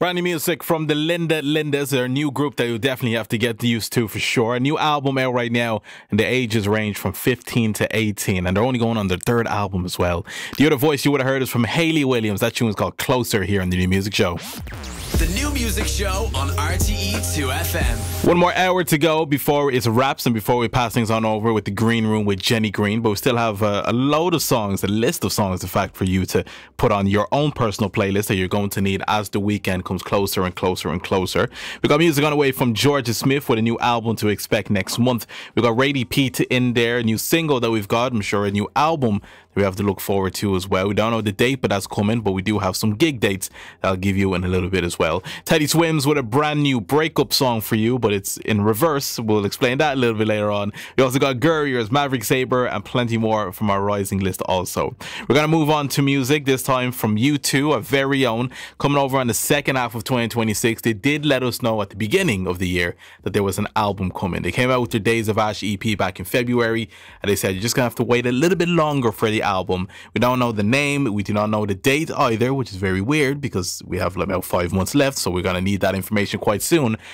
Brand new music from the Lindas. They're a new group that you definitely have to get used to for sure. A new album out right now, and the ages range from 15 to 18, and they're only going on their third album as well. The other voice you would have heard is from Hayley Williams. That tune is called Closer here on the New Music Show. The New Music Show on RTE 2 FM. One more hour to go before it wraps and before we pass things on over with the Green Room with Jenny Green. But we still have a load of songs, a list of songs, in fact, for you to put on your own personal playlist that you're going to need as the weekend comes closer and closer and closer. We got music on the way from Georgia Smith with a new album to expect next month. We got Rady Pete in there, a new single that we've got. I'm sure a new album we have to look forward to as well. We don't know the date, but that's coming. But we do have some gig dates that I'll give you in a little bit as well. Teddy Swims with a brand new breakup song for you, but it's in reverse. We'll explain that a little bit later on. We also got Gurriers, Maverick Sabre, and plenty more from our rising list also. We're going to move on to music, this time from U2, our very own, coming over on the second half of 2026. They did let us know at the beginning of the year that there was an album coming. They came out with their Days of Ash EP back in February, and they said you're just going to have to wait a little bit longer for the album. We don't know the name, we do not know the date either, which is very weird because we have about 5 months left, so we're going to need that information quite soon.